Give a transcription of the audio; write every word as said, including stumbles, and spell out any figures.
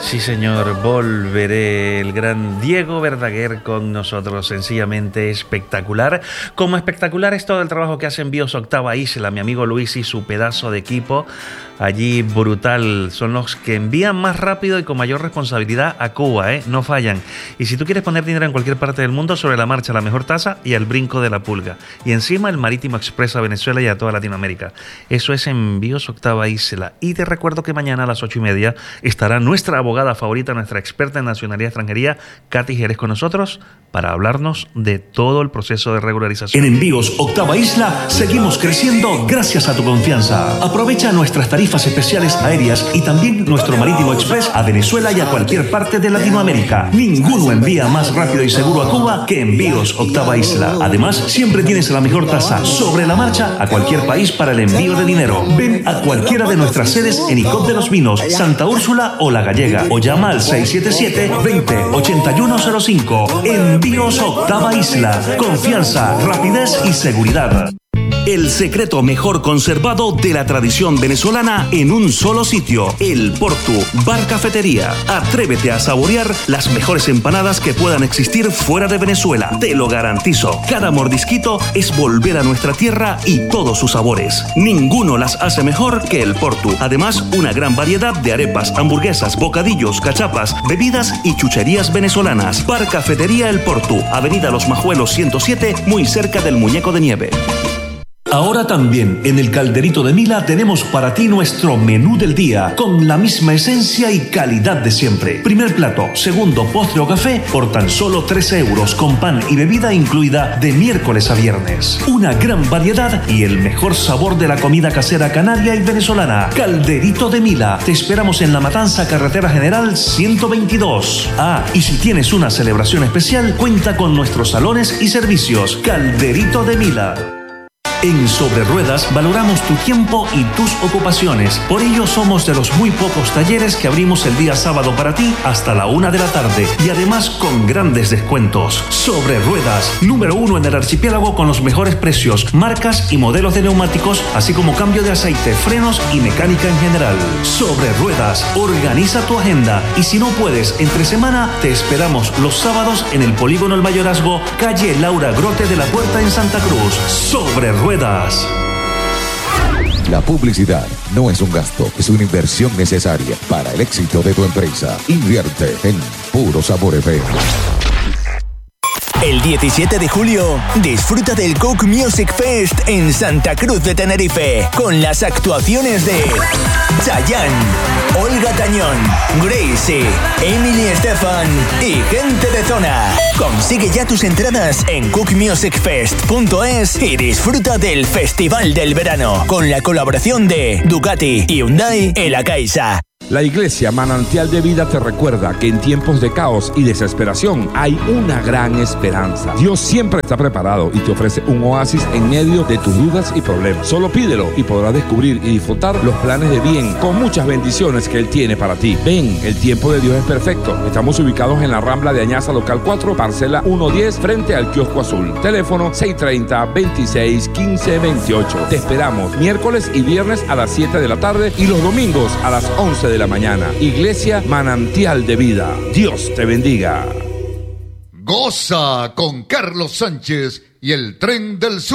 Sí, señor, volveré. El gran Diego Verdaguer con nosotros, sencillamente espectacular. Como espectacular es todo el trabajo que hace Envíos Octava Isla, mi amigo Luis y su pedazo de equipo. Allí brutal, son los que envían más rápido y con mayor responsabilidad a Cuba, ¿eh? No fallan. Y si tú quieres poner dinero en cualquier parte del mundo, sobre la marcha, la mejor tasa y al brinco de la pulga. Y encima el Marítimo Express a Venezuela y a toda Latinoamérica. Eso es Envíos Octava Isla. Y te recuerdo que mañana a las ocho y media estará nuestra abogada favorita, nuestra experta en nacionalidad y extranjería, Katy Jerez, con nosotros para hablarnos de todo el proceso de regularización. En Envíos Octava Isla seguimos creciendo gracias a tu confianza. Aprovecha nuestras tarifas especiales aéreas y también nuestro Marítimo Express a Venezuela y a cualquier parte de Latinoamérica. Ninguno envía más rápido y seguro a Cuba que Envíos Octava Isla. Además, siempre tienes la mejor tasa sobre la marcha a cualquier país para el envío de dinero. Ven a cualquiera de nuestras sedes en Icod de los Vinos, Santa Úrsula o La Gallega o llama al seis siete siete, veinte, ochenta y uno cero cinco. Envíos Octava Isla. Confianza, rapidez y seguridad. El secreto mejor conservado de la tradición venezolana en un solo sitio, El Portu, Bar Cafetería. Atrévete a saborear las mejores empanadas que puedan existir fuera de Venezuela. Te lo garantizo. Cada mordisquito es volver a nuestra tierra y todos sus sabores. Ninguno las hace mejor que El Portu. Además, una gran variedad de arepas, hamburguesas, bocadillos, cachapas, bebidas y chucherías venezolanas. Bar Cafetería El Portu, Avenida Los Majuelos ciento siete, muy cerca del Muñeco de Nieve. Ahora también en el Calderito de Mila tenemos para ti nuestro menú del día con la misma esencia y calidad de siempre. Primer plato, segundo, postre o café por tan solo trece euros con pan y bebida incluida de miércoles a viernes. Una gran variedad y el mejor sabor de la comida casera canaria y venezolana. Calderito de Mila. Te esperamos en La Matanza, Carretera General ciento veintidós. Ah, y si tienes una celebración especial, cuenta con nuestros salones y servicios. Calderito de Mila. En Sobre Ruedas valoramos tu tiempo y tus ocupaciones. Por ello somos de los muy pocos talleres que abrimos el día sábado para ti hasta la una de la tarde y además con grandes descuentos. Sobre Ruedas, número uno en el archipiélago con los mejores precios, marcas y modelos de neumáticos, así como cambio de aceite, frenos y mecánica en general. Sobre Ruedas, organiza tu agenda y si no puedes entre semana, te esperamos los sábados en el Polígono El Mayorazgo, calle Laura Grote de la Puerta en Santa Cruz. Sobre Ruedas. Ruedas. La publicidad no es un gasto, es una inversión necesaria para el éxito de tu empresa. Invierte en Puro Sabor F M. El diecisiete de julio, disfruta del Coke Music Fest en Santa Cruz de Tenerife, con las actuaciones de Chayanne, Olga Tañón, Gracie, Emily Estefan y gente de zona. Consigue ya tus entradas en cook music fest punto es y disfruta del Festival del Verano, con la colaboración de Ducati y Hyundai en La Caixa. La Iglesia Manantial de Vida te recuerda que en tiempos de caos y desesperación hay una gran esperanza. Dios siempre está preparado y te ofrece un oasis en medio de tus dudas y problemas. Solo pídelo y podrás descubrir y disfrutar los planes de bien con muchas bendiciones que Él tiene para ti. Ven, el tiempo de Dios es perfecto. Estamos ubicados en la Rambla de Añaza, local cuatro, parcela ciento diez, frente al kiosco azul. Teléfono seis tres cero, veintiséis, quince, veintiocho. Te esperamos miércoles y viernes a las siete de la tarde y los domingos a las once de la mañana. Iglesia Manantial de Vida. Dios te bendiga. Goza con Carlos Sánchez y el Tren del Sur.